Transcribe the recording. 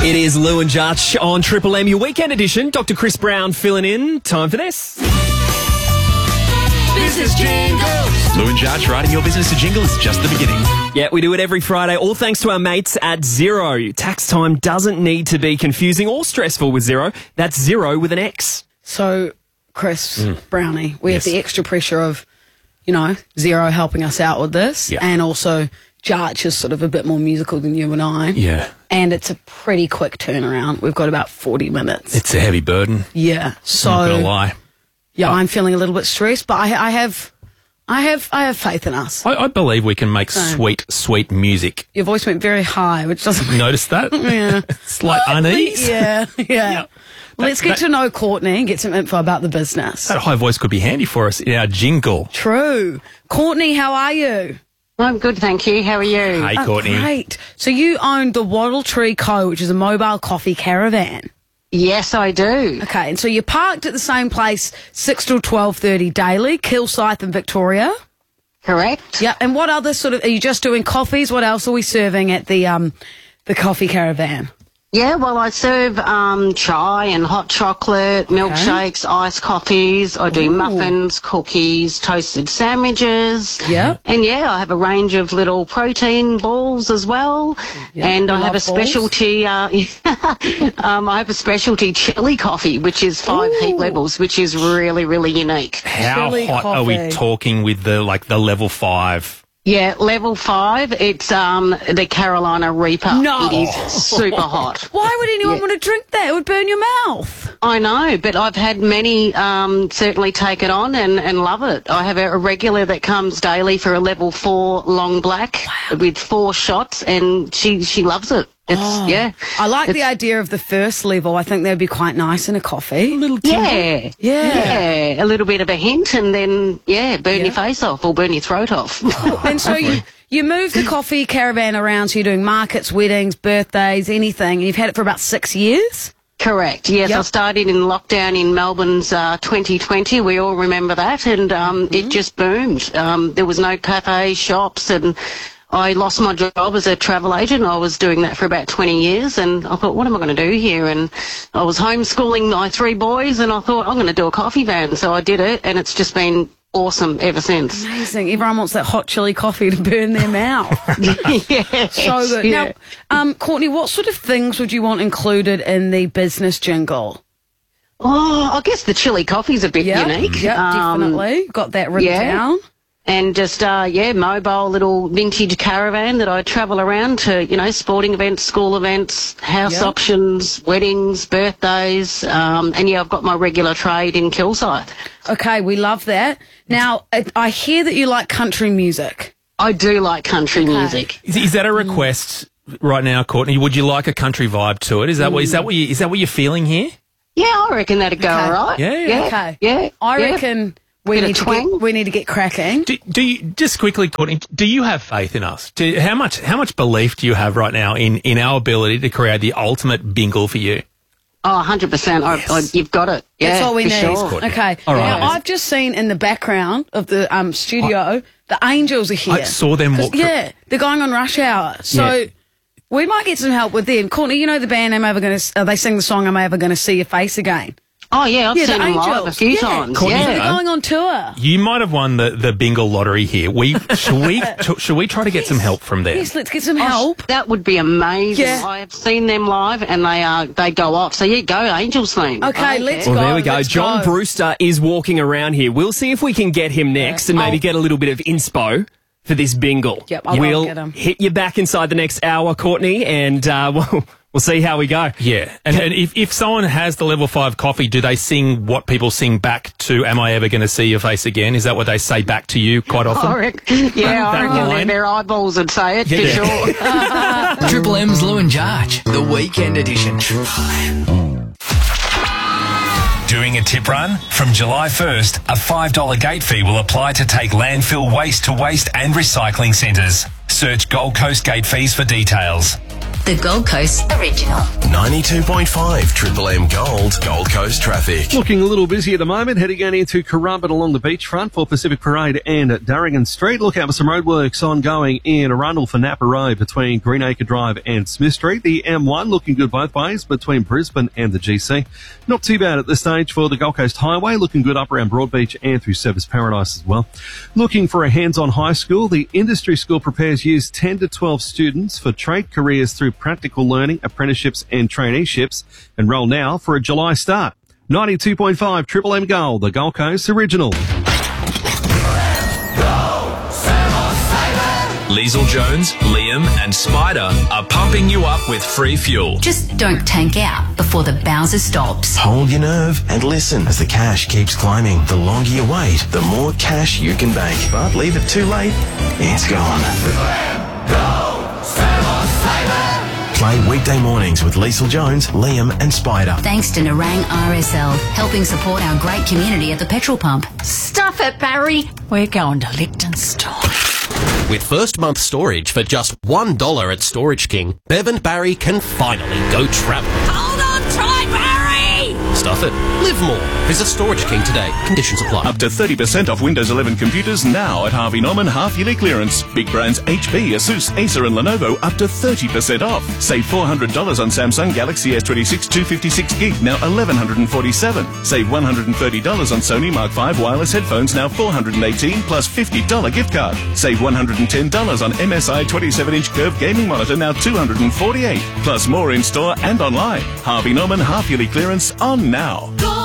It is Lou and Judge on Triple M, your weekend edition. Dr. Chris Brown filling in. Time for this. Business Jingles. Lou and Judge writing your business a jingle is just the beginning. Yeah, we do it every Friday, all thanks to our mates at Xero. Tax time doesn't need to be confusing or stressful with Xero. That's Xero with an X. So, Chris, Brownie, we have the extra pressure of, Xero helping us out with this. Yeah. And also, Judge is sort of a bit more musical than you and I. Yeah. And it's a pretty quick turnaround. We've got about 40 minutes. It's a heavy burden. Yeah. So, I'm not going to lie. Yeah, I'm feeling a little bit stressed, but I have faith in us. I believe we can make sweet music. Your voice went very high, which doesn't... Notice that? Yeah. Slight unease. Yeah. Let's get to know Courtney and get some info about the business. That high voice could be handy for us in our jingle. True. Courtney, how are you? I'm good, thank you. How are you? Hey, Courtney. Great. So you own the Wattle Tree Co., which is a mobile coffee caravan. Yes, I do. Okay, and so you're parked at the same place 6 till 12:30 daily, Kilsyth in Victoria. Correct. Yeah, and what other are you just doing coffees? What else are we serving at the coffee caravan? Yeah, well, I serve chai and hot chocolate, milkshakes, iced coffees. I do muffins, cookies, toasted sandwiches. Yeah. And I have a range of little protein balls as well. Yeah, and I have a balls. specialty. I have a specialty chili coffee, which is 5 heat levels, which is really, really unique. How Chili hot are we coffee. talking with the level 5? Yeah, level 5, it's the Carolina Reaper. No. It is super hot. Why would anyone want to drink that? It would burn your mouth. I know, but I've had many certainly take it on and love it. I have a regular that comes daily for a level 4 long black with 4 shots, and she loves it. It's, I like the idea of the first level. I think that would be quite nice in a coffee. A little Yeah, a little bit of a hint, and then burn your face off or burn your throat off. And so you move the coffee caravan around, so you're doing markets, weddings, birthdays, anything, and you've had it for about 6 years? Correct, yes. I started in lockdown in Melbourne's 2020. We all remember that, and it just boomed. There was no cafes, shops, and I lost my job as a travel agent. I was doing that for about 20 years, and I thought, what am I going to do here? And I was homeschooling my 3 boys, and I thought, I'm going to do a coffee van. So I did it, and it's just been awesome ever since. Amazing. Everyone wants that hot chili coffee to burn their mouth. Yes, So good. yeah. Now, Courtney, what sort of things would you want included in the business jingle? Oh, I guess the chili coffee's a bit unique. Yeah, definitely. Got that written down. And just, mobile little vintage caravan that I travel around to, sporting events, school events, house auctions, weddings, birthdays. And I've got my regular trade in Kilsyth. Okay, we love that. Now, I hear that you like country music. I do like country music. Is that a request right now, Courtney? Would you like a country vibe to it? Is that what you're feeling here? Yeah, I reckon that'd go all right. Yeah. Okay. Yeah. I reckon we need to get cracking. Do you just quickly, Courtney? Do you have faith in us? How much belief do you have right now in our ability to create the ultimate bingle for you? Oh, 100%. You've got it. Yeah, That's all we need. Sure. Okay. All right. Now, I've just seen in the background of the studio, the Angels are here. I saw them walk through. Yeah, they're going on Rush Hour. So we might get some help with them. Courtney, you know the band, they sing the song, Am I Ever Going to See Your Face Again? Oh, yeah, I've the seen them live a Angels. few times. Courtney, They're Yeah. going on tour. You might have won the bingle lottery here. Should we try to get some help from there? Yes, let's get some help. That would be amazing. Yeah. I have seen them live, and they go off. So, go Angels theme. Okay, let's Well, go. there we go. Let's John go. Brewster is walking around here. We'll see if we can get him next and maybe get a little bit of inspo for this bingle. Yep, I'll we'll get him. hit you back inside the next hour, Courtney, and we'll see how we go. Yeah, and if someone has the level 5 coffee, do they sing what people sing back to Am I Ever Going to See Your Face Again? Is that what they say back to you quite often? I reckon line? their eyeballs would say it for sure. Triple M's Lou and Judge, the weekend edition. Doing a tip run? From July 1st, a $5 gate fee will apply to take landfill waste to waste and recycling centres. Search Gold Coast gate fees for details. the Gold Coast original. 92.5 Triple M Gold, Gold Coast traffic. Looking a little busy at the moment, heading on into Currumbin along the beachfront for Pacific Parade and Darrigan Street. Look out for some roadworks ongoing in Arundel for Napa Road between Greenacre Drive and Smith Street. The M1 looking good both ways between Brisbane and the GC. Not too bad at this stage for the Gold Coast Highway, looking good up around Broadbeach and through Service Paradise as well. Looking for a hands-on high school, the Industry School prepares youth 10 to 12 students for trade careers through practical learning, apprenticeships and traineeships. Enroll now for a July start. 92.5 Triple M Gold, the Gold Coast original. Liesl Jones, Liam and Spider are pumping you up with free fuel. Just don't tank out before the Bowser stops. Hold your nerve and listen as the cash keeps climbing. The longer you wait, the more cash you can bank. But leave it too late, it's gone. Play weekday mornings with Liesl Jones, Liam and Spider. Thanks to Narang RSL, helping support our great community at the petrol pump. Stuff it, Barry. We're going to Lichtenstein. With first month storage for just $1 at Storage King, Bev and Barry can finally go travel. Hold on tight, Barry! Stuff it. Live more. Visit Storage King today. Conditions apply. Up to 30% off Windows 11 computers now at Harvey Norman half-yearly clearance. Big brands HP, Asus, Acer and Lenovo up to 30% off. Save $400 on Samsung Galaxy S26 256GB, now $1,147. Save $130 on Sony Mark V wireless headphones, now $418 plus $50 gift card. Save $110 on MSI 27-inch curved gaming monitor, now $248. Plus more in store and online. Harvey Norman half-yearly clearance on now.